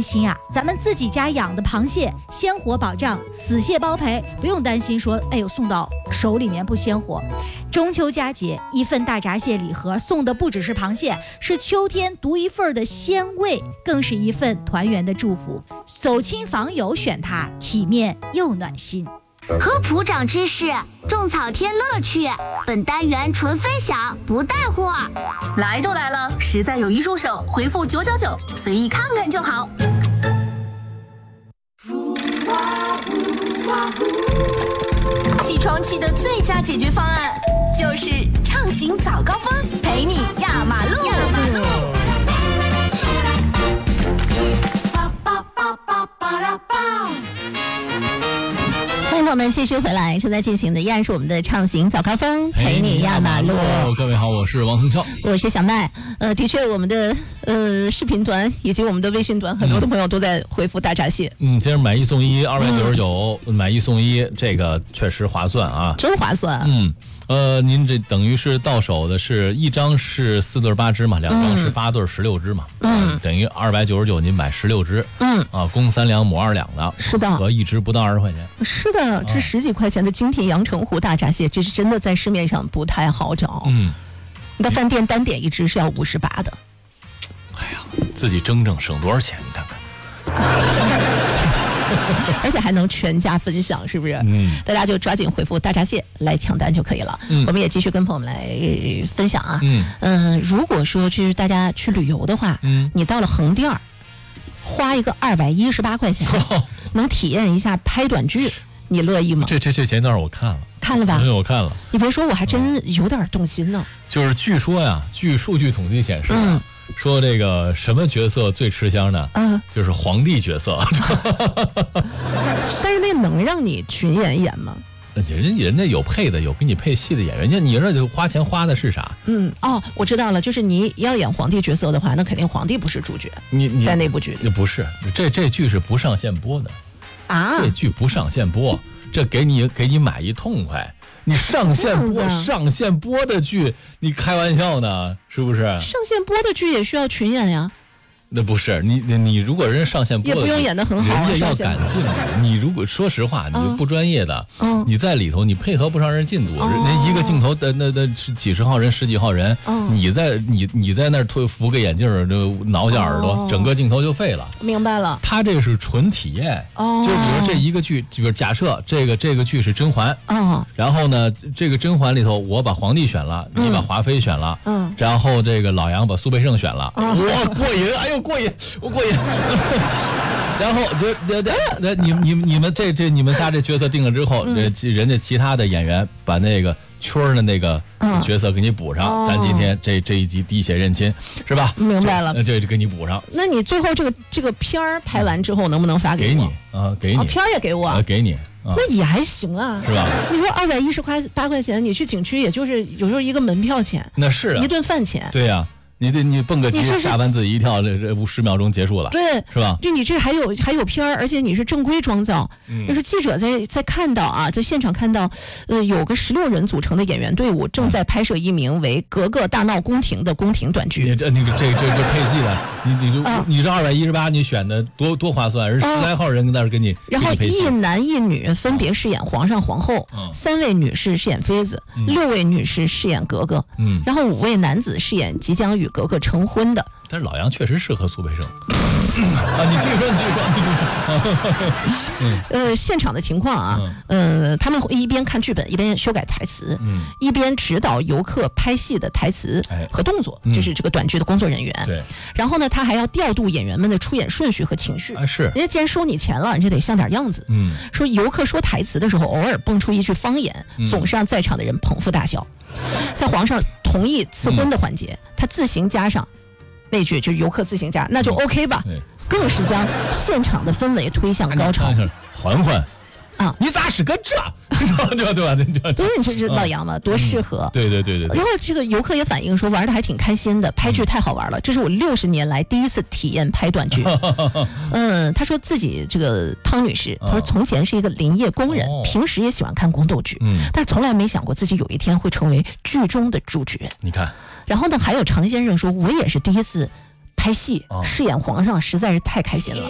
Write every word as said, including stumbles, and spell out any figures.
心啊，咱们自己家养的螃蟹鲜活保障，死蟹包赔，不用担心说哎呦送到手里面不鲜活。中秋佳节，一份大闸蟹礼盒送的不只是螃蟹，是秋天独一份的鲜味，更是一份团圆的祝福。走亲访友选它，体面又暖心。 科普长知识，种草添乐趣。本单元纯分享，不带货。 来都来了，实在有一入手，回复九九九，随意看看就好。起床气的最佳解决方案就是畅行早高峰，陪你压马路。压马路。 欢迎朋友们继续回来，正在进行的依然是我们的畅行早高峰，陪你压马路。 各位好，我是王腾霄， 我是小麦。呃，的确，我们的呃视频端以及我们的微信端，很多的朋友都在回复大闸蟹。 嗯，今儿买一送一，二百九十九，买一送一，这个确实划算啊， 真划算。 嗯。呃，您这等于是到手的是一张是四对八只嘛，两张是八对十六只嘛，嗯，等于二百九十九您买十六只，嗯啊，公三两母二两的， 是的， 和一只不到二十块钱， 是的，这十几块钱的精品阳澄湖大闸蟹，这是真的在市面上不太好找，嗯，你到饭店单点一只是要五十八的， 哎呀，自己蒸蒸省多少钱？你看看。 而且还能全家分享，是不是？嗯，大家就抓紧回复大闸蟹来抢单就可以了。嗯，我们也继续跟朋友们来分享啊。嗯嗯、呃，如果说就是大家去旅游的话，嗯，你到了横店儿，花一个二百一十八块钱，哦、能体验一下拍短剧，你乐意吗？ 这这这前段我看了， 看了吧？ 对，我看了。 你别说，我还真有点动心呢。 就是据说呀，据数据统计显示、啊。嗯说这个什么角色最吃香呢？嗯、呃，就是皇帝角色。 但是那能让你群演演吗？ 人家人家有配的，有给你配戏的演员，人家你这就花钱花的是啥？ 嗯，哦，我知道了，就是你要演皇帝角色的话，那肯定皇帝不是主角。 你你在那部剧里不是，这这剧是不上线播的啊， 这剧不上线播，这给你给你买一痛快。你上线播、啊、上线播的剧，你开玩笑呢？是不是？ 上线播的剧也需要群演呀。 那不是你你你如果人家上线播也不用演得很好、啊， 人家要赶进你。你如果说实话，你不专业的，嗯、你在里头你配合不上人进度，人、哦、一个镜头的那那是几十号人、十几号人，哦、你在你你在那儿推扶个眼镜儿，就挠下耳朵，哦、整个镜头就废了。 明白了， 他这是纯体验，哦、就是比如这一个剧，比如假设这个这个剧是甄嬛，哦、然后呢，这个甄嬛里头我把皇帝选了，嗯、你把华妃选了，嗯、然后这个老杨把苏培盛选了，哇、哦，过瘾！哎呦。过瘾，我过瘾。然后这这这你你你们这这你们仨这角色定了之后，嗯、这人家其他的演员把那个圈的那个角色给你补上，嗯、咱今天这这一集滴血认亲是吧？ 明白了， 这这就给你补上。 那你最后这个这个片儿拍完之后，能不能发给我？ 给你啊，给你、哦、 片儿也给我， 啊、给你。 啊、那也还行啊， 是吧？ 你说二百一十块八块钱，你去景区也就是有时候一个门票钱， 那是、啊、 一顿饭钱。 对呀、啊。你这你蹦个极下完自己一跳，这这五十秒钟结束了， 对， 是吧？ 就你这还有还有片儿，而且你是正规妆造，嗯、就是记者在在看到啊，在现场看到，呃，有个十六人组成的演员队伍正在拍摄一名为《格格大闹宫廷》的宫廷短剧。 你这那个这这这配戏的，你你就、啊、你这二百一十八，你选的多多划算，人十来号人在那儿给你， 然后一男一女分别饰演皇上皇后，嗯、三位女士饰演妃子，嗯、六位女士饰演格格，嗯，然后五位男子饰演即将与格格成婚。 但是老杨确实适合苏培盛啊！你继续说，你继续说，你继续说。 嗯、呃，现场的情况啊，嗯、呃，他们会一边看剧本，一边修改台词，嗯，一边指导游客拍戏的台词和动作，哎、就是这个短剧的工作人员。对、嗯。然后呢，他还要调度演员们的出演顺序和情绪。 啊，是。 人家既然收你钱了，人家得像点样子。嗯。说游客说台词的时候，偶尔蹦出一句方言，嗯、总是让在场的人捧腹大笑。在皇上同意赐婚的环节，嗯、他自行加上。那句就是游客自行加，那就 OK 吧，嗯、更是将现场的氛围推向高潮。 缓缓啊，你咋是个这？对吧？对吧？对吧？ 对，你这是老杨嘛，多适合。 对对对对。 然后这个游客也反映说，玩的还挺开心的，拍剧太好玩了，这是我六十年来第一次体验拍短剧。嗯，他说自己这个汤女士，他说从前是一个林业工人，平时也喜欢看宫斗剧，嗯，但是从来没想过自己有一天会成为剧中的主角。 你看。 然后呢，还有常先生说，我也是第一次拍戏，饰演皇上，实在是太开心了。